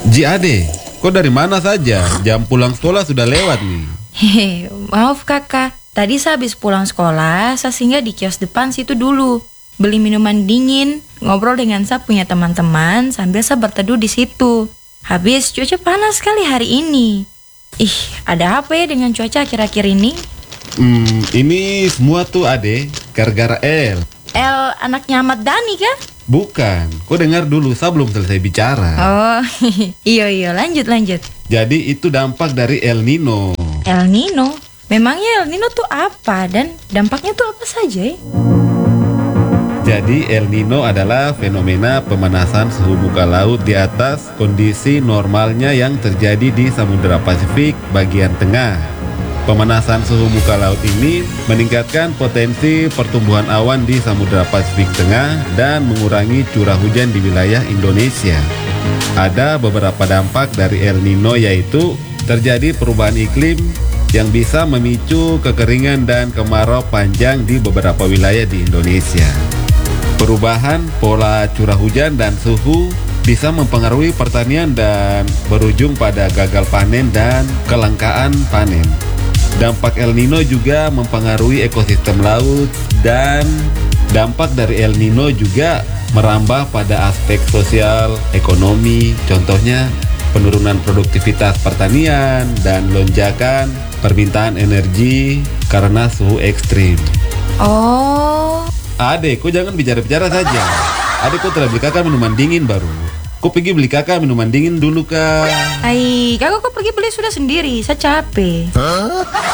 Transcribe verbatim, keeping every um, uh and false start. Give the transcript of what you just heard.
Ji Ade, kok dari mana saja? Jam pulang sekolah sudah lewat nih. Hehe, maaf kakak. Tadi saya habis pulang sekolah, saya singgah di kios depan situ dulu. Beli minuman dingin, ngobrol dengan saya punya teman-teman sambil saya berteduh di situ. Habis cuaca panas sekali hari ini. Ih, ada apa ya dengan cuaca akhir-akhir ini? Hmm, ini semua tuh Ade, gara-gara El. El anaknya Ahmad Dhani kah? Bukan, kau dengar dulu, saya belum selesai bicara. Oh, iya iya, lanjut lanjut. Jadi itu dampak dari El Nino. El Nino? Memangnya El Nino tuh apa dan dampaknya tuh apa saja ya? Jadi El Nino adalah fenomena pemanasan suhu muka laut di atas kondisi normalnya yang terjadi di Samudra Pasifik bagian tengah. Pemanasan suhu muka laut ini meningkatkan potensi pertumbuhan awan di Samudra Pasifik Tengah dan mengurangi curah hujan di wilayah Indonesia. Ada beberapa dampak dari El Nino, yaitu terjadi perubahan iklim yang bisa memicu kekeringan dan kemarau panjang di beberapa wilayah di Indonesia. Perubahan pola curah hujan dan suhu bisa mempengaruhi pertanian dan berujung pada gagal panen dan kelangkaan panen. Dampak El Nino juga mempengaruhi ekosistem laut, dan dampak dari El Nino juga merambah pada aspek sosial, ekonomi, contohnya penurunan produktivitas pertanian dan lonjakan permintaan energi karena suhu ekstrim. Oh, Adek, kau jangan bicara-bicara saja. Adek, kau telah beli kakak minuman dingin baru. Kau pergi beli kakak minuman dingin dulu kak. hai, kakak kok pergi beli sudah sendiri, saya capek.